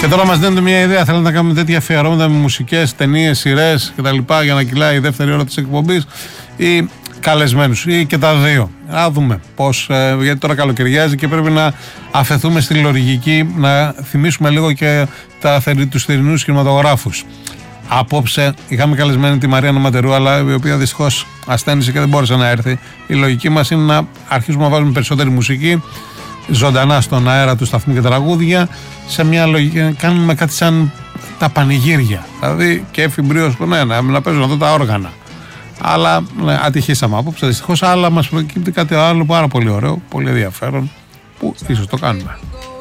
Και τώρα μας δίνετε μια ιδέα. Θέλετε να κάνουμε τέτοια αφιερώματα με μουσικές, ταινίες, σειρές κτλ. Για να κυλάει η δεύτερη ώρα της εκπομπής ή καλεσμένους ή και τα δύο. Να δούμε πώς. Γιατί τώρα καλοκαιριάζει και πρέπει να αφαιθούμε στη λογική, να θυμίσουμε λίγο και τους θερινούς κινηματογράφους. Απόψε είχαμε καλεσμένη τη Μαρία Νοματερού, αλλά η οποία δυστυχώς ασθένησε και δεν μπόρεσε να έρθει. Η λογική μας είναι να αρχίσουμε να βάζουμε περισσότερη μουσική ζωντανά στον αέρα του σταθμού και τραγούδια, σε μια λογική, κάνουμε κάτι σαν τα πανηγύρια. Δηλαδή και εφημπρίος που να παίζουν εδώ τα όργανα. Αλλά ατυχήσαμε απόψε δυστυχώς, αλλά μας προκύπτει κάτι άλλο πάρα πολύ ωραίο, πολύ ενδιαφέρον, που ίσως το κάνουμε.